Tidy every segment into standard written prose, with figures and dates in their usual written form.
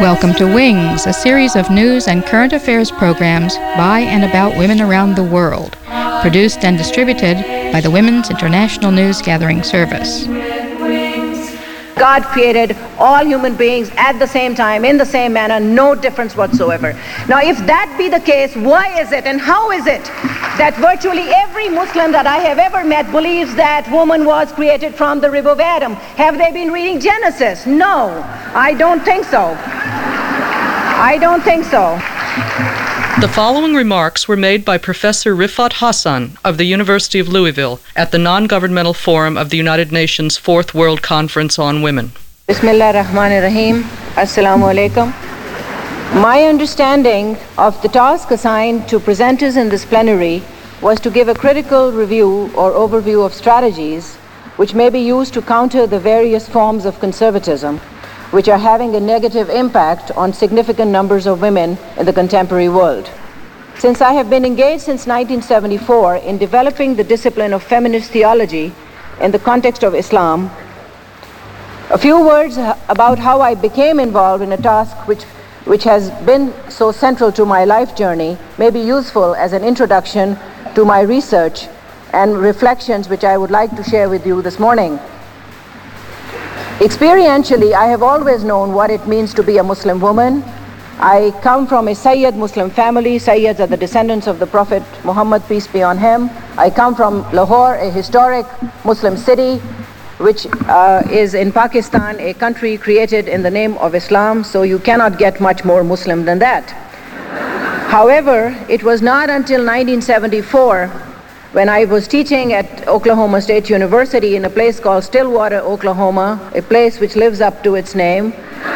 Welcome to Wings, a series of news and current affairs programs by and about women around the world, produced and distributed by the Women's International News Gathering Service. God created all human beings at the same time, in the same manner, no difference whatsoever. Now, if that be the case, why is it and how is it that virtually every Muslim that I have ever met believes that woman was created from the rib of Adam? Have they been reading Genesis? No, I don't think so. I don't think so. The following remarks were made by Professor Rifat Hassan of the University of Louisville at the Non-Governmental Forum of the United Nations Fourth World Conference on Women. Bismillah ar-Rahman ar-Rahim. Assalamu alaikum. My understanding of the task assigned to presenters in this plenary was to give a critical review or overview of strategies which may be used to counter the various forms of conservatism which are having a negative impact on significant numbers of women in the contemporary world. Since I have been engaged since 1974 in developing the discipline of feminist theology in the context of Islam, a few words about how I became involved in a task which has been so central to my life journey may be useful as an introduction to my research and reflections which I would like to share with you this morning. Experientially, I have always known what it means to be a Muslim woman. I come from a Sayyid Muslim family. Sayyids are the descendants of the Prophet Muhammad, peace be on him. I come from Lahore, a historic Muslim city, which is in Pakistan, a country created in the name of Islam, so you cannot get much more Muslim than that. However, it was not until 1974 when I was teaching at Oklahoma State University in a place called Stillwater, Oklahoma, a place which lives up to its name,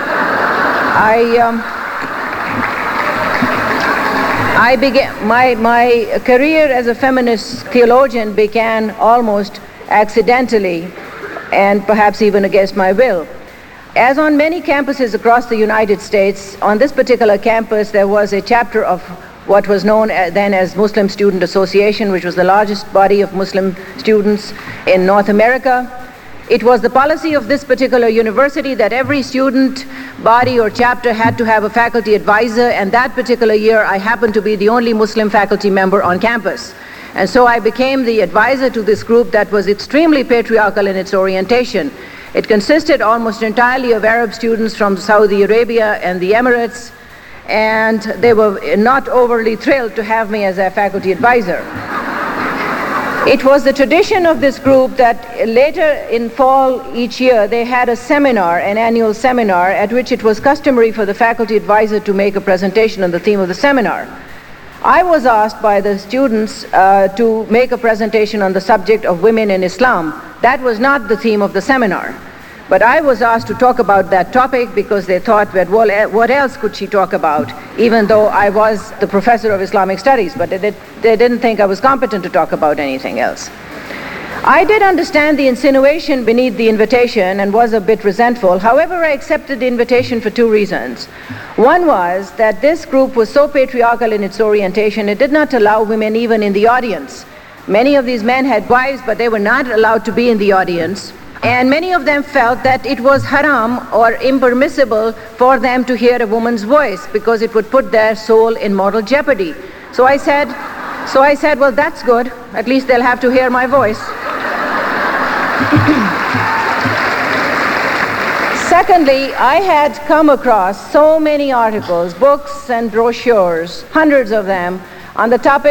I began my career as a feminist theologian began almost accidentally and perhaps even against my will. As on many campuses across the United States, on this particular campus there was a chapter of what was known then as Muslim Student Association, which was the largest body of Muslim students in North America. It was the policy of this particular university that every student body or chapter had to have a faculty advisor, and that particular year I happened to be the only Muslim faculty member on campus. And so I became the advisor to this group that was extremely patriarchal in its orientation. It consisted almost entirely of Arab students from Saudi Arabia and the Emirates, and they were not overly thrilled to have me as their faculty advisor. It was the tradition of this group that later in fall each year they had a seminar, an annual seminar, at which it was customary for the faculty advisor to make a presentation on the theme of the seminar. I was asked by the students to make a presentation on the subject of women in Islam. That was not the theme of the seminar. But I was asked to talk about that topic because they thought that, well, what else could she talk about, even though I was the professor of Islamic studies, but they didn't think I was competent to talk about anything else. I did understand the insinuation beneath the invitation and was a bit resentful. However, I accepted the invitation for two reasons. One was that this group was so patriarchal in its orientation, it did not allow women even in the audience. Many of these men had wives, but they were not allowed to be in the audience. And many of them felt that it was haram or impermissible for them to hear a woman's voice because it would put their soul in mortal jeopardy. So I said, well, that's good. At least they'll have to hear my voice. Secondly, I had come across so many articles, books and brochures, hundreds of them, on the topic